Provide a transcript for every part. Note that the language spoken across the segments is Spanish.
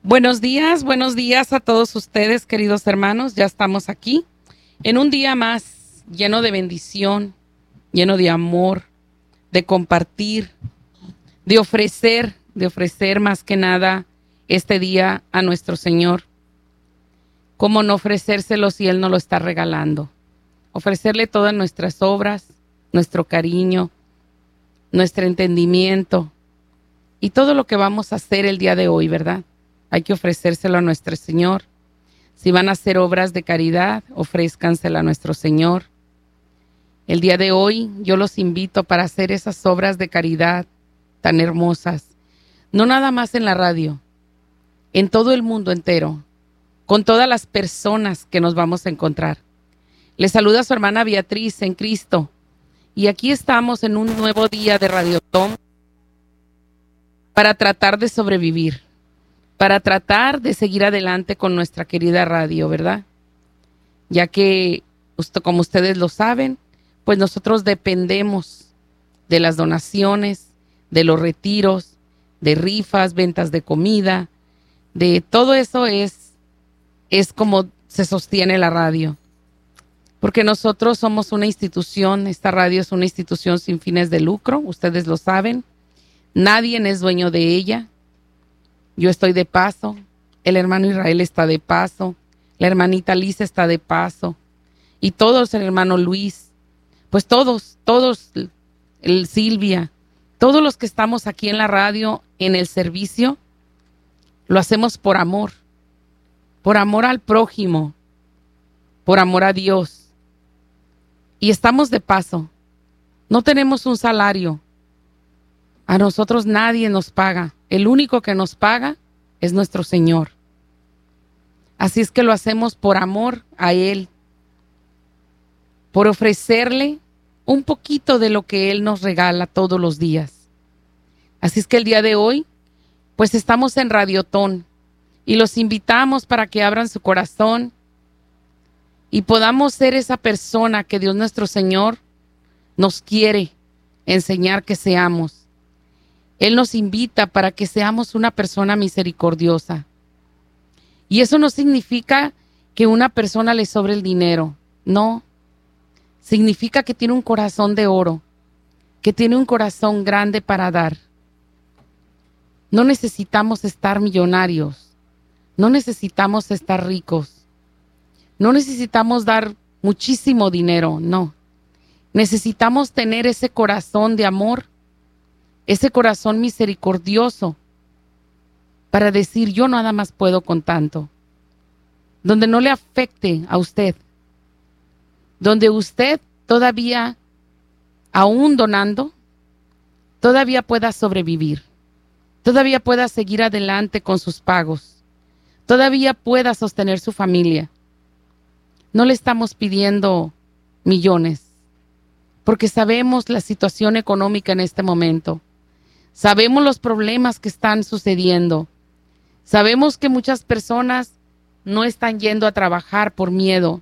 Buenos días a todos ustedes, queridos hermanos. Ya estamos aquí en un día más lleno de bendición, lleno de amor, de compartir, de ofrecer más que nada este día a nuestro Señor. ¿Cómo no ofrecérselo si Él nos lo está regalando? Ofrecerle todas nuestras obras, nuestro cariño, nuestro entendimiento y todo lo que vamos a hacer el día de hoy, ¿verdad? Hay que ofrecérselo a nuestro Señor. Si van a hacer obras de caridad, ofrézcanselo a nuestro Señor. El día de hoy yo los invito para hacer esas obras de caridad tan hermosas. No nada más en la radio, en todo el mundo entero, con todas las personas que nos vamos a encontrar. Les saluda su hermana Beatriz en Cristo. Y aquí estamos en un nuevo día de Radiotón para tratar de sobrevivir, para tratar de seguir adelante con nuestra querida radio, ¿verdad? Ya que, como ustedes lo saben, pues nosotros dependemos de las donaciones, de los retiros, de rifas, ventas de comida, de todo eso es como se sostiene la radio. Porque nosotros somos una institución, esta radio es una institución sin fines de lucro, ustedes lo saben, nadie es dueño de ella. Yo estoy de paso, el hermano Israel está de paso, la hermanita Lisa está de paso, y todos, el hermano Luis, pues todos, el Silvia, todos los que estamos aquí en la radio, en el servicio, lo hacemos por amor al prójimo, por amor a Dios. Y estamos de paso, no tenemos un salario, a nosotros nadie nos paga. El único que nos paga es nuestro Señor. Así es que lo hacemos por amor a Él, por ofrecerle un poquito de lo que Él nos regala todos los días. Así es que el día de hoy, pues estamos en Radiotón y los invitamos para que abran su corazón y podamos ser esa persona que Dios nuestro Señor nos quiere enseñar que seamos. Él nos invita para que seamos una persona misericordiosa. Y eso no significa que una persona le sobre el dinero. No. Significa que tiene un corazón de oro, que tiene un corazón grande para dar. No necesitamos estar millonarios. No necesitamos estar ricos. No necesitamos dar muchísimo dinero. No. Necesitamos tener ese corazón de amor, ese corazón misericordioso para decir yo nada más puedo con tanto, donde no le afecte a usted, donde usted todavía, aún donando, todavía pueda sobrevivir, todavía pueda seguir adelante con sus pagos, todavía pueda sostener su familia. No le estamos pidiendo millones, porque sabemos la situación económica en este momento. Sabemos los problemas que están sucediendo. Sabemos que muchas personas no están yendo a trabajar por miedo.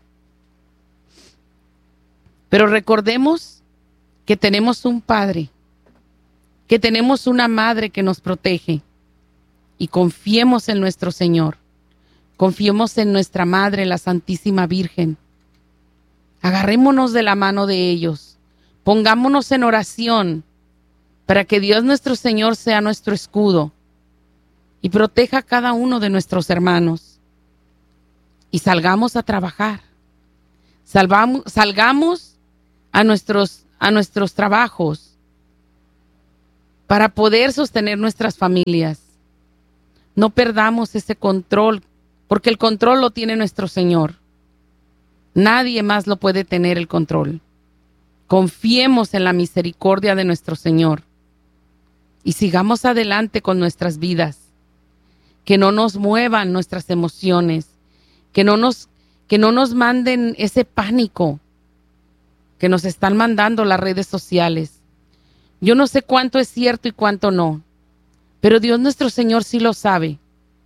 Pero recordemos que tenemos un Padre, que tenemos una Madre que nos protege. Y confiemos en nuestro Señor. Confiemos en nuestra Madre, la Santísima Virgen. Agarrémonos de la mano de ellos. Pongámonos en oración para que Dios nuestro Señor sea nuestro escudo y proteja a cada uno de nuestros hermanos. Y salgamos a trabajar. Salgamos a nuestros trabajos para poder sostener nuestras familias. No perdamos ese control, porque el control lo tiene nuestro Señor. Nadie más lo puede tener el control. Confiemos en la misericordia de nuestro Señor. Y sigamos adelante con nuestras vidas. Que no nos muevan nuestras emociones. Que no nos manden ese pánico que nos están mandando las redes sociales. Yo no sé cuánto es cierto y cuánto no. Pero Dios nuestro Señor sí lo sabe.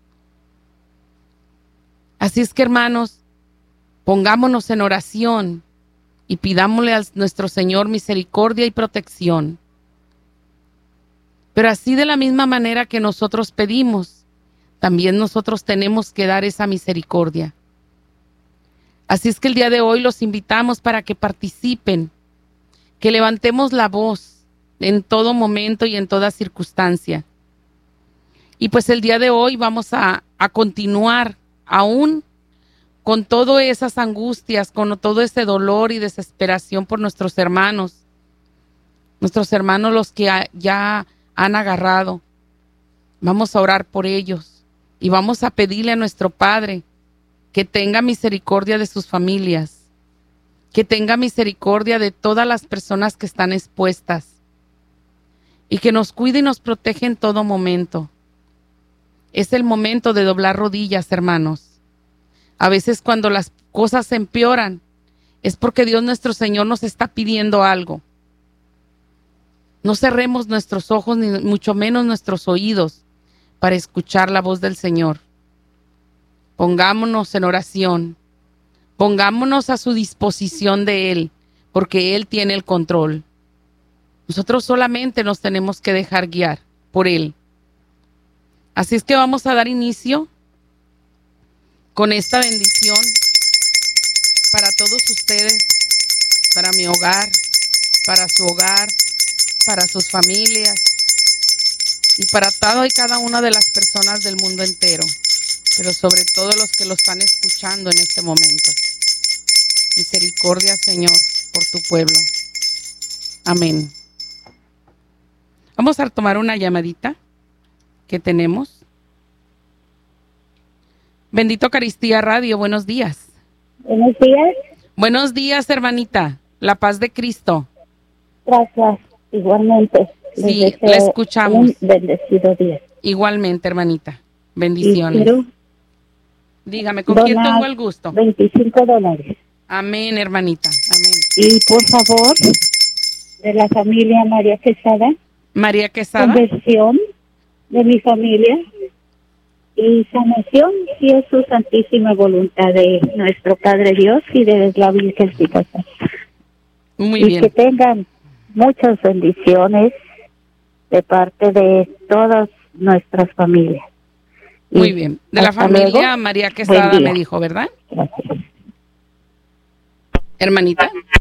Así es que, hermanos, pongámonos en oración y pidámosle a nuestro Señor misericordia y protección. Pero así de la misma manera que nosotros pedimos, también nosotros tenemos que dar esa misericordia. Así es que el día de hoy los invitamos para que participen, que levantemos la voz en todo momento y en toda circunstancia. Y pues el día de hoy vamos a continuar aún con todas esas angustias, con todo ese dolor y desesperación por nuestros hermanos los que ya han agarrado. Vamos a orar por ellos y vamos a pedirle a nuestro Padre que tenga misericordia de sus familias, que tenga misericordia de todas las personas que están expuestas y que nos cuide y nos protege en todo momento. Es el momento de doblar rodillas, hermanos. A veces cuando las cosas se empeoran es porque Dios nuestro Señor nos está pidiendo algo. No cerremos nuestros ojos ni mucho menos nuestros oídos para escuchar la voz del Señor. Pongámonos en oración, pongámonos a su disposición de Él, porque Él tiene el control. Nosotros solamente nos tenemos que dejar guiar por Él. Así es que vamos a dar inicio con esta bendición para todos ustedes, para mi hogar, para su hogar, para sus familias y para todo y cada una de las personas del mundo entero, pero sobre todo los que lo están escuchando en este momento. Misericordia, Señor, por tu pueblo. Amén. Vamos a tomar una llamadita que tenemos. Bendito Eucaristía Radio, buenos días. Buenos días. Buenos días, hermanita. La paz de Cristo. Gracias, igualmente. Sí, la escuchamos. Un bendecido día. Igualmente, hermanita. Bendiciones. Dígame, ¿con quién tengo el gusto? $25. Amén, hermanita. Amén. Y por favor, de la familia María Quesada. María Quesada. Conversión de mi familia y sanación, si es su santísima voluntad de nuestro Padre Dios y de la Virgencita. Muy y bien. Que tengan muchas bendiciones de parte de todas nuestras familias. Muy bien. De la familia María Quesada me dijo, ¿verdad? Gracias. Hermanita.